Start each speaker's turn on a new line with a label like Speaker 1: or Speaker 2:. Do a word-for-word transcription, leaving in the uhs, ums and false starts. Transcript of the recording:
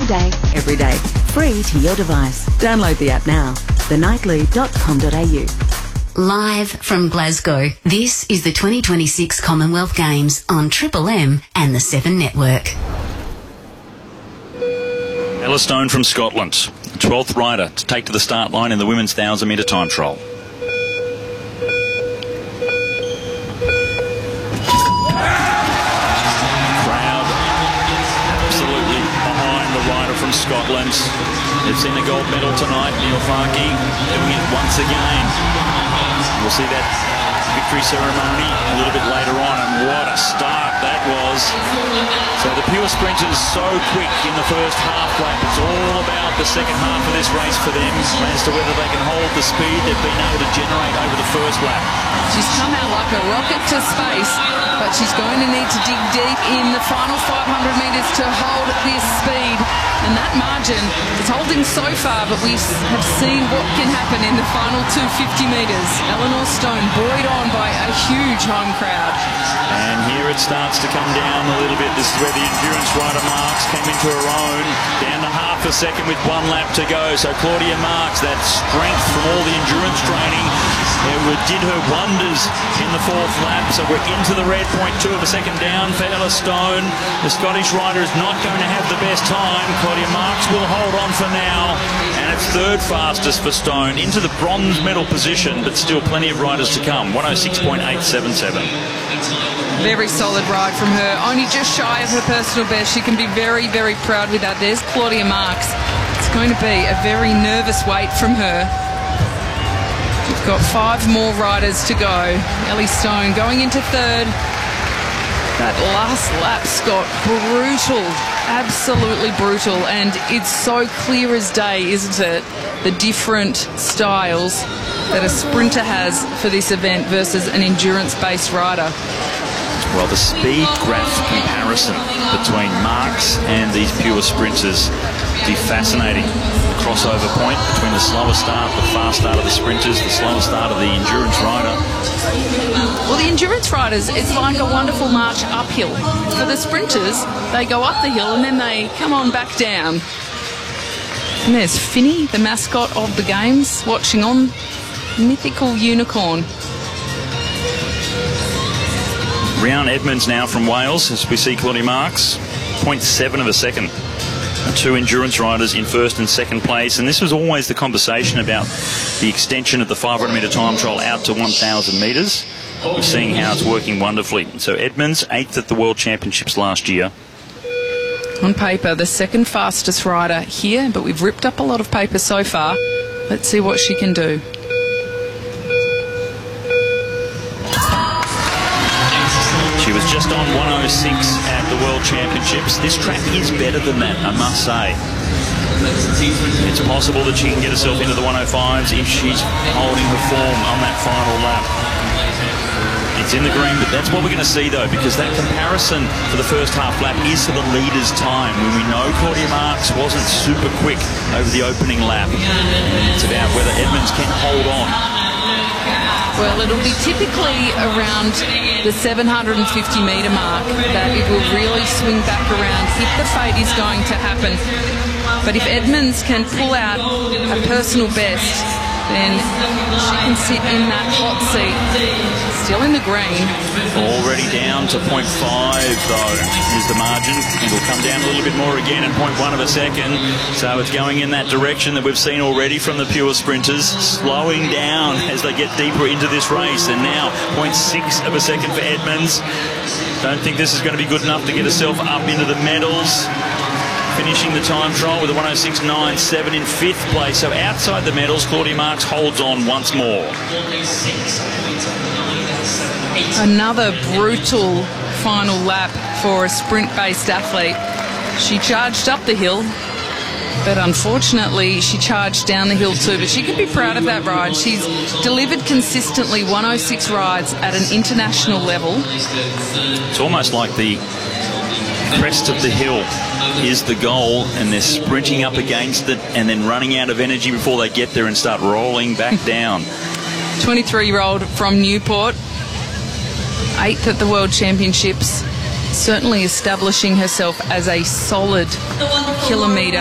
Speaker 1: day, every day. Free to your device. Download the app now. the nightly dot com dot a u.
Speaker 2: Live from Glasgow, this is the twenty twenty-six Commonwealth Games on Triple M and the Seven Network.
Speaker 3: Ella Stone from Scotland, twelfth rider to take to the start line in the women's one thousand metre time trial. From Scotland. They've seen the gold medal tonight. Neil Farkey doing it once again. We'll see that victory ceremony a little bit later on, and what a start that was. So the pure sprinters so quick in the first half lap. It's all about the second half of this race for them as to whether they can hold the speed they've been able to generate over the first lap.
Speaker 4: She's come out like a rocket to space, but she's going to need to dig deep in the final five hundred metres to hold this speed. And that margin is holding so far, but we have seen what can happen in the final two hundred fifty metres. Eleanor Stone buoyed on by a huge home crowd.
Speaker 3: And here it starts to come down a little bit. This is where the endurance rider Marks came into her own. Down to half a second with one lap to go. So Claudia Marks, that strength from all the endurance training, it did her wonders in the fourth lap. So we're into the red, point two of a second down for Ella Stone. The Scottish rider is not going to have the best time. Claudia Marks will hold on for now, and it's third fastest for Stone, into the bronze medal position, but still plenty of riders to come. one oh six point eight seven seven.
Speaker 4: Very solid ride from her, only just shy of her personal best. She can be very, very proud with that. There's Claudia Marks. It's going to be a very nervous wait from her. We've got five more riders to go. Ellie Stone going into third. That last lap, Scott, brutal, absolutely brutal, and it's so clear as day, isn't it, the different styles that a sprinter has for this event versus an endurance-based rider.
Speaker 3: Well, the speed graph comparison between Marks and these pure sprinters be fascinating. The crossover point between the slower start, the fast start of the sprinters, the slower start of the endurance rider.
Speaker 4: Well, the endurance riders, it's like a wonderful march uphill. For the sprinters, they go up the hill and then they come on back down. And there's Finny, the mascot of the games, watching on. Mythical unicorn.
Speaker 3: Rhian Edmonds now from Wales, as we see Claudia Marks, zero point seven of a second. Two endurance riders in first and second place, and this was always the conversation about the extension of the five hundred metre time trial out to one thousand metres. We're seeing how it's working wonderfully. So Edmonds, eighth at the World Championships last year.
Speaker 4: On paper, the second fastest rider here, but we've ripped up a lot of paper so far. Let's see what she can do.
Speaker 3: She was just on one oh six at the World Championships. This track is better than that, I must say. It's possible that she can get herself into the one oh fives if she's holding her form on that final lap. It's in the green, but that's what we're going to see, though, because that comparison for the first half lap is to the leader's time, when we know Claudia Marks wasn't super quick over the opening lap. It's about whether Edmonds can hold on.
Speaker 4: Well, it'll be typically around the seven hundred fifty metre mark that it will really swing back around if the fade is going to happen. But if Edmonds can pull out a personal best, then she can sit in that hot seat, still in the green.
Speaker 3: Already down to point five, though, is the margin. It'll come down a little bit more again at point one of a second. So it's going in that direction that we've seen already from the pure sprinters, slowing down as they get deeper into this race. And now point six of a second for Edmonds. Don't think this is going to be good enough to get herself up into the medals. Finishing the time trial with a one oh six point nine seven in fifth place. So outside the medals, Claudia Marks holds on once more.
Speaker 4: Another brutal final lap for a sprint-based athlete. She charged up the hill, but unfortunately she charged down the hill too. But she can be proud of that ride. She's delivered consistently one oh six rides at an international level.
Speaker 3: It's almost like the crest of the hill is the goal, and they're sprinting up against it and then running out of energy before they get there and start rolling back down.
Speaker 4: twenty-three-year-old from Newport, eighth at the World Championships, certainly establishing herself as a solid kilometre